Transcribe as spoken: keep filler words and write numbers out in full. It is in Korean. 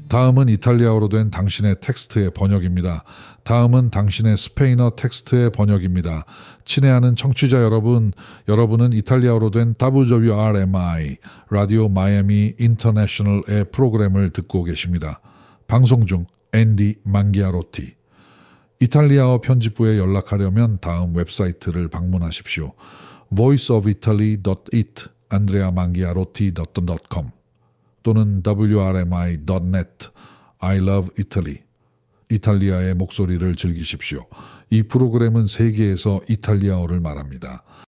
다음은 이탈리아어로 된 당신의 텍스트의 번역입니다. 다음은 당신의 스페인어 텍스트의 번역입니다. 친애하는 청취자 여러분, 여러분은 이탈리아어로 된 더블유더블유알엠아이 라디오 마이애미 인터내셔널의 프로그램을 듣고 계십니다. 방송 중 앤디 망기아로티. 이탈리아어 편집부에 연락하려면 다음 웹사이트를 방문하십시오. voice of italy dot it andrea mangiarotti dot com 또는 더블유 알 엠 아이 닷 넷 I love Italy. 이탈리아의 목소리를 즐기십시오. 이 프로그램은 세계에서 이탈리아어를 말합니다.